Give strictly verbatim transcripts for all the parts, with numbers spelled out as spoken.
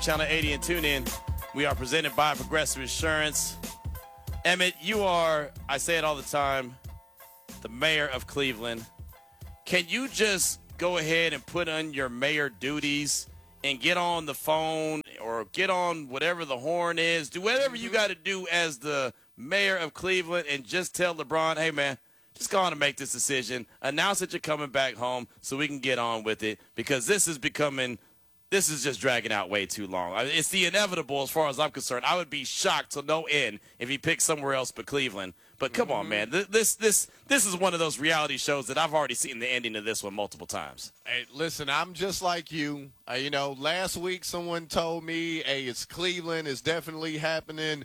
Channel eighty and tune in. We are presented by Progressive Insurance. Emmett, you are, I say it all the time, the mayor of Cleveland. Can you just go ahead and put on your mayor duties and get on the phone or get on whatever the horn is? Do whatever you got to do as the mayor of Cleveland and just tell LeBron, hey, man, just go on and make this decision. Announce that you're coming back home so we can get on with it, because this is becoming – this is just dragging out way too long. I mean, it's the inevitable as far as I'm concerned. I would be shocked to no end if he picked somewhere else but Cleveland. But come mm-hmm. on, man. This this this is one of those reality shows that I've already seen the ending of this one multiple times. Hey, listen, I'm just like you. Uh, you know, last week someone told me, hey, it's Cleveland. It's definitely happening.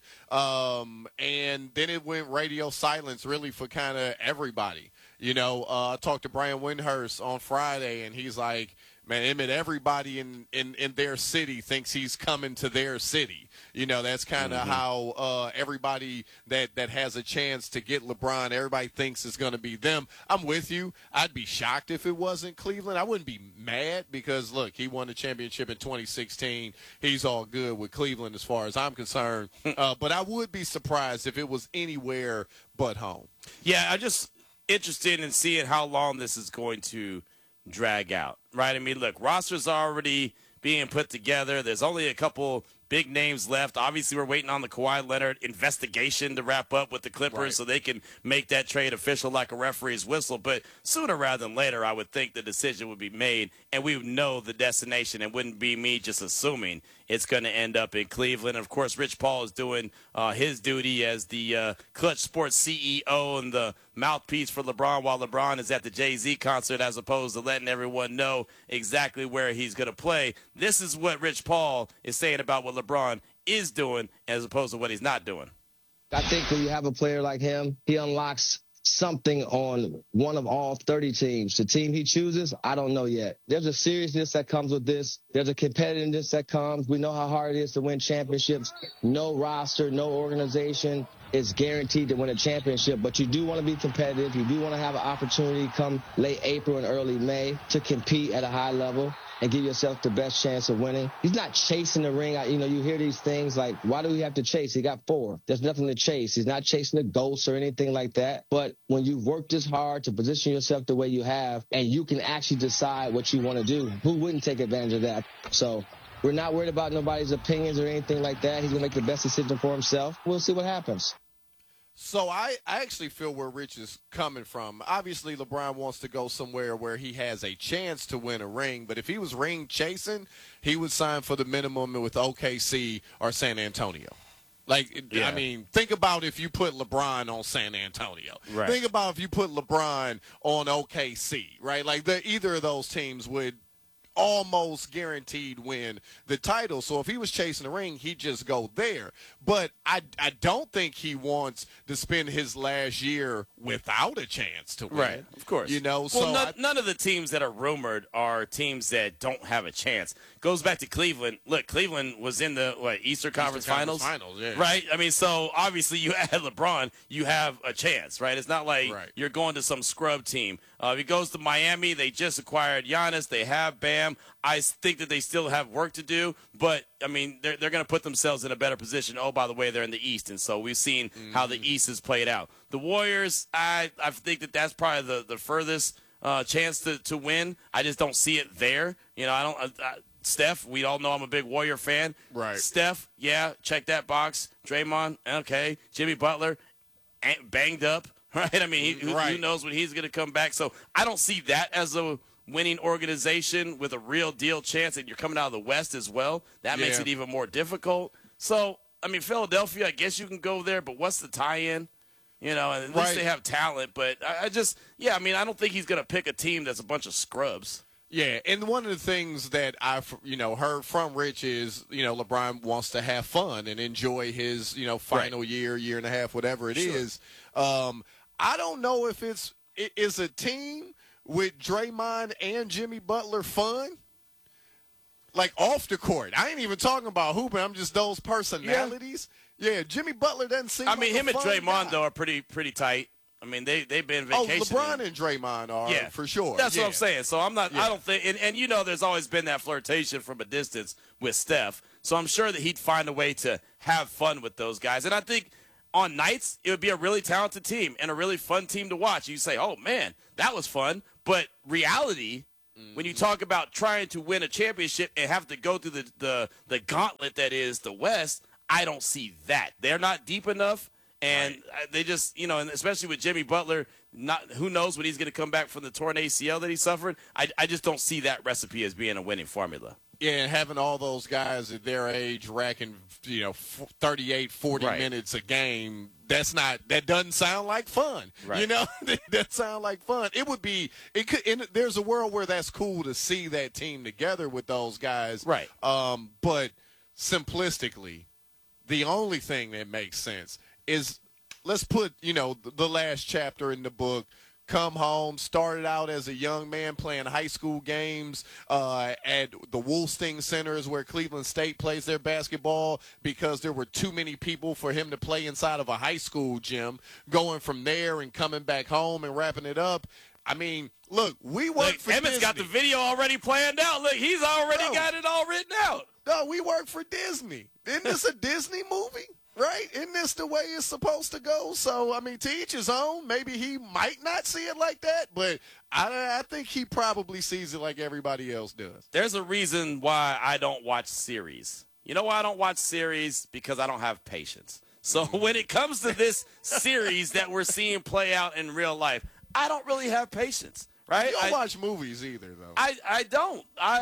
Um, and then it went radio silence really for kind of everybody. You know, uh, I talked to Brian Windhurst on Friday, and he's like, man, Emmett, everybody in, in, in their city thinks he's coming to their city. You know, that's kind of mm-hmm. how uh, everybody that, that has a chance to get LeBron, everybody thinks it's going to be them. I'm with you. I'd be shocked if it wasn't Cleveland. I wouldn't be mad because, look, he won the championship in twenty sixteen. He's all good with Cleveland as far as I'm concerned. uh, but I would be surprised if it was anywhere but home. Yeah, I just interested in seeing how long this is going to drag out, right? I mean, look, roster's already being put together. There's only a couple big names left. Obviously, we're waiting on the Kawhi Leonard investigation to wrap up with the Clippers right. so they can make that trade official like a referee's whistle. But sooner rather than later, I would think the decision would be made, and we would know the destination. It wouldn't be me just assuming it's going to end up in Cleveland. Of course, Rich Paul is doing uh, his duty as the uh, Clutch Sports C E O and the mouthpiece for LeBron while LeBron is at the Jay-Z concert, as opposed to letting everyone know exactly where he's going to play. This is what Rich Paul is saying about what LeBron is doing as opposed to what he's not doing. I think when you have a player like him, he unlocks something on one of all thirty teams. The team he chooses, I don't know yet. There's a seriousness that comes with this. There's a competitiveness that comes. We know how hard it is to win championships. No roster, no organization is guaranteed to win a championship, but you do want to be competitive. You do want to have an opportunity come late April and early May to compete at a high level and give yourself the best chance of winning. He's not chasing the ring. I, you know, you hear these things like, why do we have to chase? He got four. There's nothing to chase. He's not chasing the ghosts or anything like that. But when you've worked this hard to position yourself the way you have, and you can actually decide what you want to do, who wouldn't take advantage of that? So we're not worried about nobody's opinions or anything like that. He's going to make the best decision for himself. We'll see what happens. So I, I actually feel where Rich is coming from. Obviously, LeBron wants to go somewhere where he has a chance to win a ring. But if he was ring chasing, he would sign for the minimum with O K C or San Antonio. Like, yeah. I mean, think about if you put LeBron on San Antonio. Right. Think about if you put LeBron on O K C, right? Like, the, either of those teams would almost guaranteed win the title. So if he was chasing the ring, he'd just go there. But I, I don't think he wants to spend his last year without a chance to win. Right, of course. You know, well, so none, I, none of the teams that are rumored are teams that don't have a chance. Goes back to Cleveland. Look, Cleveland was in the what Eastern Conference Eastern Finals, Conference Finals, yeah. right? I mean, so obviously you add LeBron, you have a chance, right? It's not like right. you're going to some scrub team. Uh, if he goes to Miami, they just acquired Giannis. They have Bam. I think that they still have work to do, but, I mean, they're, they're going to put themselves in a better position. Oh, by the way, they're in the East, and so we've seen mm-hmm. how the East has played out. The Warriors, I, I think that that's probably the, the furthest uh, chance to, to win. I just don't see it there. You know, I don't I, I, Steph, we all know I'm a big Warrior fan. Right. Steph, yeah, check that box. Draymond, okay. Jimmy Butler, banged up, right? I mean, he, right. who, who knows when he's going to come back. So I don't see that as a winning organization with a real deal chance, and you're coming out of the West as well. That yeah. makes it even more difficult. So, I mean, Philadelphia, I guess you can go there, but what's the tie-in? You know, at right. least they have talent. But I, I just, yeah, I mean, I don't think he's going to pick a team that's a bunch of scrubs. Yeah, and one of the things that I've, you know, heard from Rich is, you know, LeBron wants to have fun and enjoy his, you know, final right. year, year and a half, whatever it sure. is. Um, I don't know if it's it is a team with Draymond and Jimmy Butler fun, like off the court. I ain't even talking about hooping. I'm just those personalities. Yeah, yeah Jimmy Butler doesn't seem. I mean, like him a and fun Draymond guy. though are pretty pretty tight. I mean, they they've been Oh, vacationing. LeBron and Draymond are yeah. for sure. That's yeah. what I'm saying. So I'm not. Yeah. I don't think. And, and you know, there's always been that flirtation from a distance with Steph. So I'm sure that he'd find a way to have fun with those guys. And I think on nights, it would be a really talented team and a really fun team to watch. You say, oh, man, that was fun. But reality, mm-hmm. when you talk about trying to win a championship and have to go through the, the, the gauntlet that is the West, I don't see that. They're not deep enough. And right. they just, you know, and especially with Jimmy Butler, not who knows when he's going to come back from the torn A C L that he suffered. I, I just don't see that recipe as being a winning formula. Yeah, and having all those guys at their age racking, you know, thirty-eight, forty right. minutes a game, that's not, that doesn't sound like fun. Right. You know, that doesn't sound like fun. It would be, it could, and there's a world where that's cool to see that team together with those guys. Right. Um, but simplistically, the only thing that makes sense is, let's put, you know, the last chapter in the book. Come home, started out as a young man playing high school games uh, at the Woolsting Centers where Cleveland State plays their basketball because there were too many people for him to play inside of a high school gym. Going from there and coming back home and wrapping it up. I mean, look, we work look, for Emmett's Disney. got the video already planned out. Look, he's already no. got it all written out. No, we work for Disney. Isn't this a Disney movie? Right? Isn't this the way it's supposed to go? So, I mean, to each his own. Maybe he might not see it like that, but I, I think he probably sees it like everybody else does. There's a reason why I don't watch series. You know why I don't watch series? Because I don't have patience. So when it comes to this series that we're seeing play out in real life, I don't really have patience. Right? You don't I, watch movies either, though. I, I don't.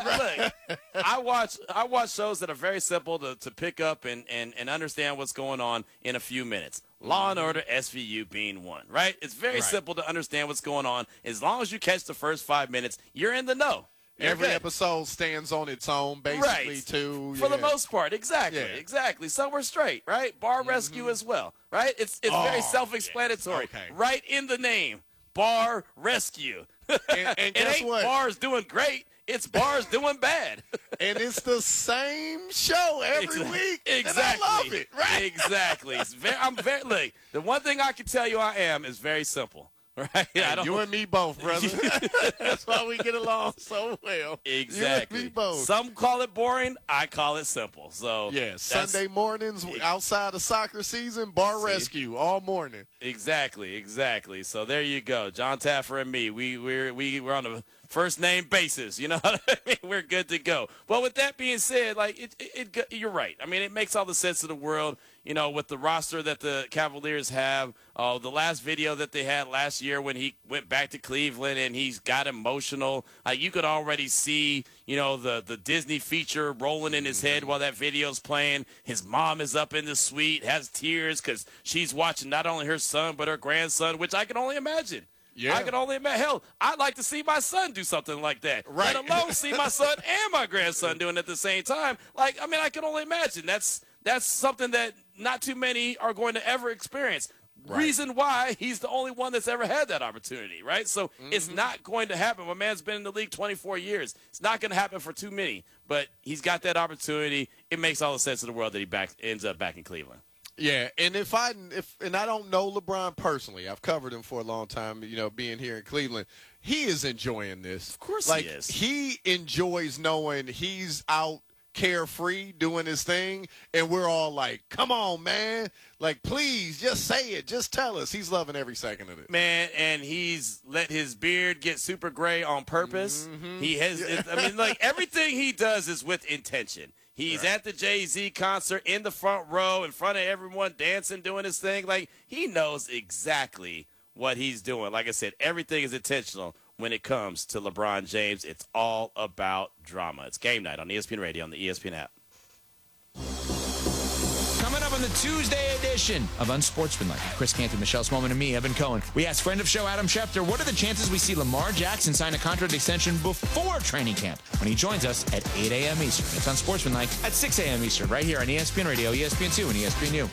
I look, I watch I watch shows that are very simple to, to pick up and, and, and understand what's going on in a few minutes. Law and Order, S V U being one, right? It's very right. simple to understand what's going on. As long as you catch the first five minutes, you're in the know. You're Every good. episode stands on its own, basically, right. too. For yeah. the most part, exactly, yeah. exactly. So we're straight, right? Bar mm-hmm. rescue as well, right? It's it's oh, very self-explanatory. Yes. Okay. Right in the name, Bar Rescue. And, and it guess ain't what? Bars doing great. It's Bars doing bad. And it's the same show every exactly. week. Exactly. And I love it, right? Exactly. It's very, I'm very, look, the one thing I can tell you I am is very simple. Right? Hey, I don't, you and me both, brother. That's why we get along so well. Exactly. You and me both. Some call it boring. I call it simple. So yeah, Sunday mornings outside of soccer season, Bar See? Rescue all morning. Exactly, exactly. So there you go, John Taffer and me. We we're we we're on a first name basis. You know what I mean? We're good to go. Well, with that being said, like it, it, it you're right. I mean, it makes all the sense in the world. You know, with the roster that the Cavaliers have, uh, the last video that they had last year when he went back to Cleveland and he's got emotional, uh, you could already see, you know, the, the Disney feature rolling in his head while that video's playing. His mom is up in the suite, has tears because she's watching not only her son but her grandson, which I can only imagine. Yeah. I can only imagine. Hell, I'd like to see my son do something like that. Right. Let alone see my son and my grandson doing it at the same time. Like, I mean, I can only imagine. That's that's something that not too many are going to ever experience. Right. Reason why he's the only one that's ever had that opportunity, right? So mm-hmm. it's not going to happen. My man's been in the league twenty-four years. It's not going to happen for too many. But he's got that opportunity. It makes all the sense in the world that he back ends up back in Cleveland. Yeah, and if I if and I don't know LeBron personally, I've covered him for a long time, you know, being here in Cleveland. He is enjoying this. Of course like, he is. He enjoys knowing he's out carefree doing his thing, and we're all like, come on, man. Like, please, just say it. Just tell us. He's loving every second of it. Man, and he's let his beard get super gray on purpose. Mm-hmm. He has, yeah. I mean, like, everything he does is with intention. He's right. at the Jay-Z concert in the front row in front of everyone dancing, doing his thing. Like, he knows exactly what he's doing. Like I said, everything is intentional when it comes to LeBron James. It's all about drama. It's Game Night on E S P N Radio on the E S P N app. Coming up on the Tuesday edition of Unsportsmanlike, Chris Canty, Michelle Smallman, and me, Evan Cohen. We asked friend of show Adam Schefter, what are the chances we see Lamar Jackson sign a contract extension before training camp when he joins us at eight a.m. Eastern. It's Unsportsmanlike at six a.m. Eastern, right here on E S P N Radio, E S P N two, and E S P N U.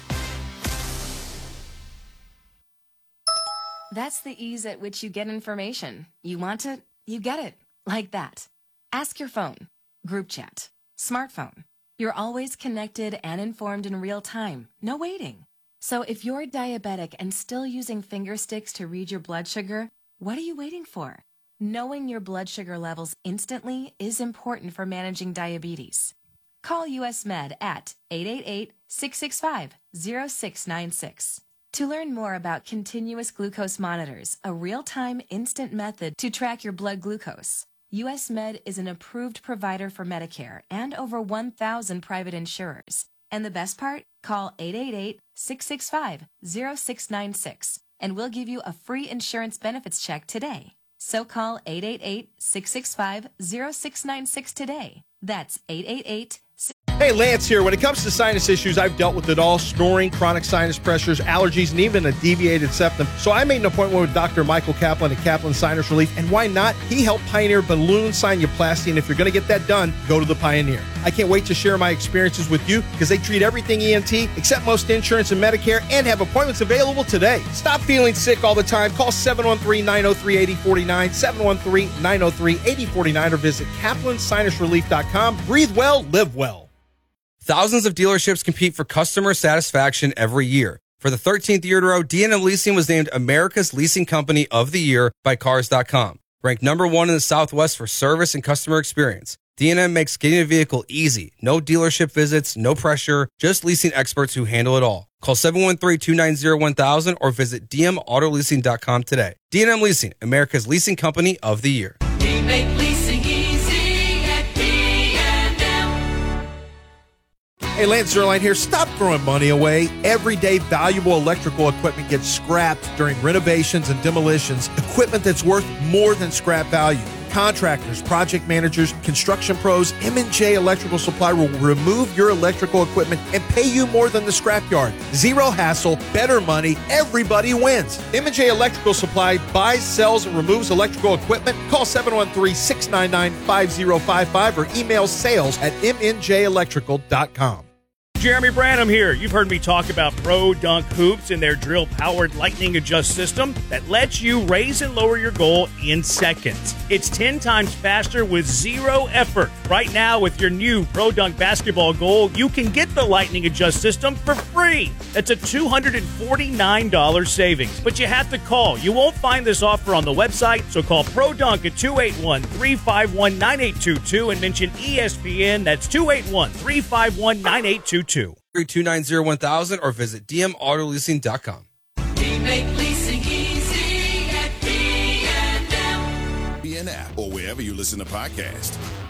That's the ease at which you get information. You want it, you get it. Like that. Ask your phone. Group chat. Smartphone. You're always connected and informed in real time. No waiting. So if you're diabetic and still using finger sticks to read your blood sugar, what are you waiting for? Knowing your blood sugar levels instantly is important for managing diabetes. Call U S Med at eight eight eight, six six five, zero six nine six. To learn more about continuous glucose monitors, a real-time instant method to track your blood glucose, U S Med is an approved provider for Medicare and over one thousand private insurers. And the best part? Call eight eight eight, six six five, zero six nine six and we'll give you a free insurance benefits check today. So call eight eight eight, six six five, zero six nine six today. That's eight eight eight, six six five, zero six nine six. Hey, Lance here. When it comes to sinus issues, I've dealt with it all: snoring, chronic sinus pressures, allergies, and even a deviated septum. So I made an appointment with Doctor Michael Kaplan at Kaplan Sinus Relief. And why not? He helped pioneer balloon sinuplasty. And if you're going to get that done, go to the Pioneer. I can't wait to share my experiences with you because they treat everything E N T, accept most insurance and Medicare, and have appointments available today. Stop feeling sick all the time. Call seven one three, nine oh three, eight oh four nine, seven one three, nine oh three, eight oh four nine, or visit kaplan sinus relief dot com. Breathe well, live well. Thousands of dealerships compete for customer satisfaction every year. For the thirteenth year in a row, D and M Leasing was named America's Leasing Company of the Year by Cars dot com. Ranked number one in the Southwest for service and customer experience, D and M makes getting a vehicle easy. No dealership visits, no pressure, just leasing experts who handle it all. Call seven one three, two nine zero, one thousand or visit d m auto leasing dot com today. D and M Leasing, America's Leasing Company of the Year. We make leasing easy at D and M. Hey, Lance Zerline here. Stop throwing money away. Everyday valuable electrical equipment gets scrapped during renovations and demolitions. Equipment that's worth more than scrap value. Contractors, project managers, construction pros, M and J Electrical Supply will remove your electrical equipment and pay you more than the scrapyard. Zero hassle, better money, everybody wins. M and J Electrical Supply buys, sells, and removes electrical equipment. Call seven one three, six nine nine, five oh five five or email sales at m n j electrical dot com. Jeremy Branham here. You've heard me talk about Pro Dunk Hoops and their drill-powered lightning adjust system that lets you raise and lower your goal in seconds. It's ten times faster with zero effort. Right now, with your new Pro Dunk basketball goal, you can get the lightning adjust system for free. That's a two hundred forty-nine dollars savings, but you have to call. You won't find this offer on the website, so call Pro Dunk at two eight one, three five one, nine eight two two and mention E S P N. That's two eight one, three five one, nine eight two two. two nine zero, one thousand or visit d m auto leasing dot com. We make leasing easy at D and M. Be an app or wherever you listen to podcasts.